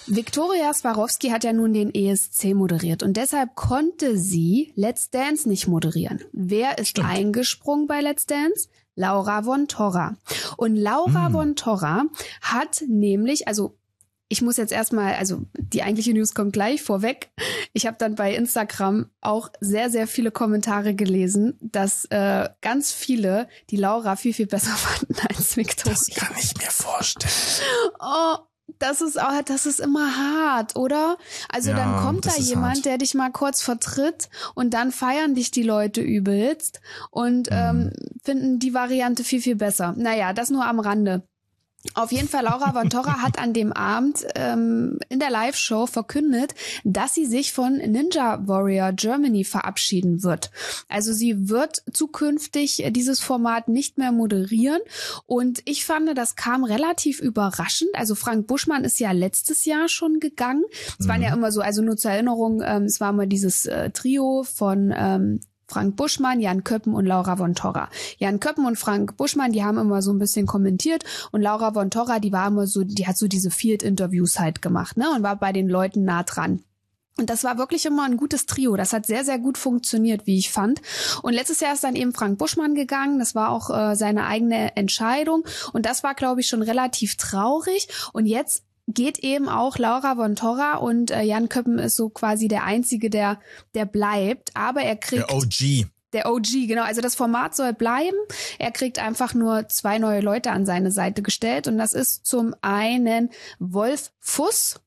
Viktoria Swarovski hat ja nun den ESC moderiert und deshalb konnte sie Let's Dance nicht moderieren. Wer ist eingesprungen bei Let's Dance? Laura von Torra. Und Laura von Torra hat nämlich, also ich muss jetzt erstmal, also die eigentliche News kommt gleich vorweg. Ich habe dann bei Instagram auch sehr, sehr viele Kommentare gelesen, dass ganz viele die Laura viel, viel besser fanden als Viktoria. Das kann ich mir vorstellen. Oh, das ist immer hart, oder? Also ja, dann kommt da jemand, der dich mal kurz vertritt und dann feiern dich die Leute übelst und finden die Variante viel, viel besser. Naja, das nur am Rande. Auf jeden Fall, Laura von Torra hat an dem Abend in der Live-Show verkündet, dass sie sich von Ninja Warrior Germany verabschieden wird. Also sie wird zukünftig dieses Format nicht mehr moderieren. Und ich fand, das kam relativ überraschend. Also Frank Buschmann ist ja letztes Jahr schon gegangen. Es waren ja immer so, also nur zur Erinnerung, es war mal dieses Trio von Frank Buschmann, Jan Köppen und Laura von Torra. Jan Köppen und Frank Buschmann, die haben immer so ein bisschen kommentiert und Laura von Torra, die war immer so, die hat so diese Field-Interviews halt gemacht, ne, und war bei den Leuten nah dran. Und das war wirklich immer ein gutes Trio. Das hat sehr, sehr gut funktioniert, wie ich fand. Und letztes Jahr ist dann eben Frank Buschmann gegangen. Das war auch seine eigene Entscheidung. Und das war, glaube ich, schon relativ traurig. Und jetzt geht eben auch Laura von Torra und Jan Köppen ist so quasi der Einzige, der bleibt. Aber er kriegt... Der OG, genau. Also das Format soll bleiben. Er kriegt einfach nur 2 neue Leute an seine Seite gestellt. Und das ist zum einen Wolf Fuss.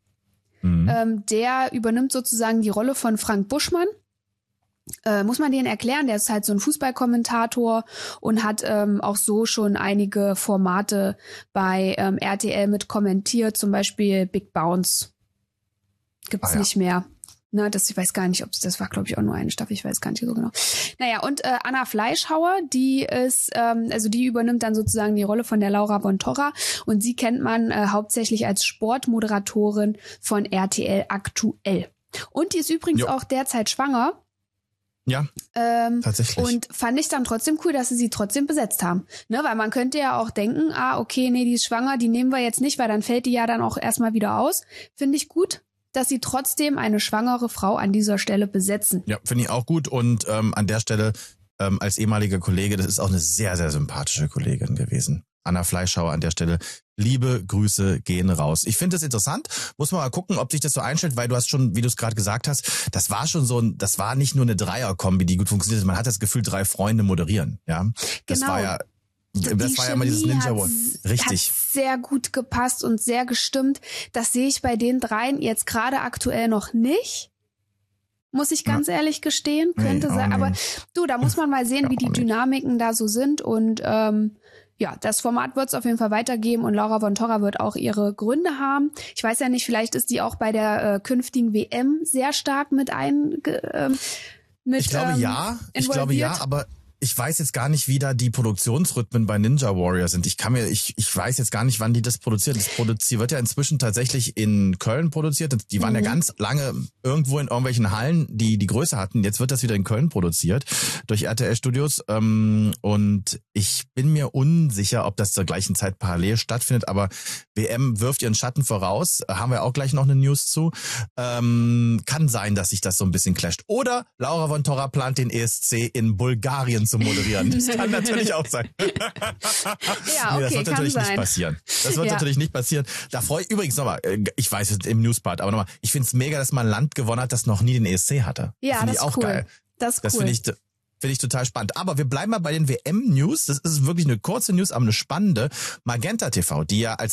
Der übernimmt sozusagen die Rolle von Frank Buschmann. Muss man den erklären, der ist halt so ein Fußballkommentator und hat auch so schon einige Formate bei RTL mit kommentiert, zum Beispiel Big Bounce. Gibt's nicht mehr. Ne, ich weiß gar nicht, das war, glaube ich, auch nur eine Staffel, ich weiß gar nicht so genau. Naja, und Anna Fleischhauer, die ist, also die übernimmt dann sozusagen die Rolle von der Laura von Torra und sie kennt man hauptsächlich als Sportmoderatorin von RTL Aktuell. Und die ist übrigens auch derzeit schwanger. Ja, tatsächlich. Und fand ich dann trotzdem cool, dass sie trotzdem besetzt haben. Ne, weil man könnte ja auch denken, okay, nee, die ist schwanger, die nehmen wir jetzt nicht, weil dann fällt die ja dann auch erstmal wieder aus. Finde ich gut, dass sie trotzdem eine schwangere Frau an dieser Stelle besetzen. Ja, finde ich auch gut und an der Stelle als ehemaliger Kollege, das ist auch eine sehr, sehr sympathische Kollegin gewesen. Anna Fleischhauer an der Stelle. Liebe Grüße gehen raus. Ich finde es interessant. Muss man mal gucken, ob sich das so einstellt, weil du hast schon, wie du es gerade gesagt hast, das war schon das war nicht nur eine Dreierkombi, die gut funktioniert. Man hat das Gefühl, 3 Freunde moderieren, ja. Das war ja, das war ja mal dieses Ninja Warrior. Richtig. Hat sehr gut gepasst und sehr gestimmt. Das sehe ich bei den 3 jetzt gerade aktuell noch nicht. Muss ich ganz ehrlich gestehen. Könnte sein. Aber du, da muss man mal sehen, wie die Dynamiken da so sind und ja, das Format wird es auf jeden Fall weitergeben und Laura von Torra wird auch ihre Gründe haben. Ich weiß ja nicht, vielleicht ist die auch bei der künftigen WM sehr stark mit Ich glaube ja, aber ich weiß jetzt gar nicht, wie da die Produktionsrhythmen bei Ninja Warrior sind. Ich weiß jetzt gar nicht, wann die das produziert. Wird ja inzwischen tatsächlich in Köln produziert. Die waren ja ganz lange irgendwo in irgendwelchen Hallen, die Größe hatten. Jetzt wird das wieder in Köln produziert durch RTL Studios. Und ich bin mir unsicher, ob das zur gleichen Zeit parallel stattfindet. Aber WM wirft ihren Schatten voraus. Haben wir auch gleich noch eine News zu. Kann sein, dass sich das so ein bisschen clasht. Oder Laura von Torra plant den ESC in Bulgarien zu moderieren. Das kann natürlich auch sein. Ja, okay, das wird natürlich nicht passieren. Das wird natürlich nicht passieren. Da freue ich übrigens nochmal, ich weiß es im Newspart, aber nochmal, ich finde es mega, dass man ein Land gewonnen hat, das noch nie den ESC hatte. Ja, das ist auch cool. Geil. Das finde ich total spannend. Aber wir bleiben mal bei den WM-News. Das ist wirklich eine kurze News, aber eine spannende. Magenta TV, die ja als